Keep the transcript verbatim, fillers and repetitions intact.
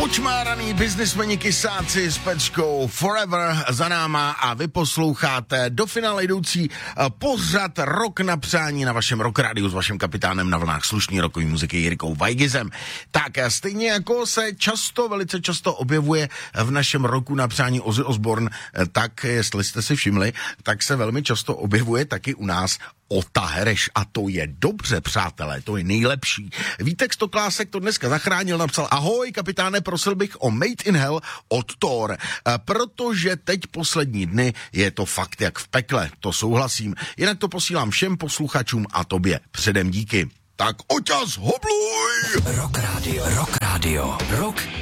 Počmáraný biznismeni kysáci s Peckou Forever za náma a vy posloucháte do finále jdoucí pořad Rok na přání na vašem Rock Rádiu s vaším kapitánem na vlnách slušný rokový muziky Jirkou Vajgizem. Tak stejně jako se často, velice často objevuje v našem Roku na přání Ozzy Osbourne, tak jestli jste si všimli, tak se velmi často objevuje taky u nás Ota Hereš a to je dobře, přátelé, to je nejlepší. Vítek Stoklásek to dneska zachránil, napsal: ahoj kapitáne, prosil bych o Made in Hell od Thor, protože teď poslední dny je to fakt jak v pekle, to souhlasím. Jinak to posílám všem posluchačům a tobě předem díky. Tak oťas, hobluj! Rock Radio, Rock Radio, Rock